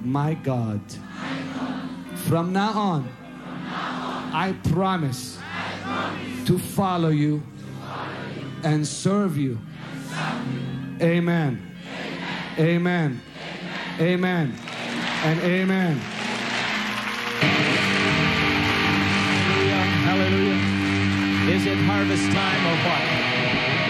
my God. From now on, I promise to follow you and serve you. Amen. Amen. Amen. And amen. Hallelujah. Hallelujah. Is it harvest time or what?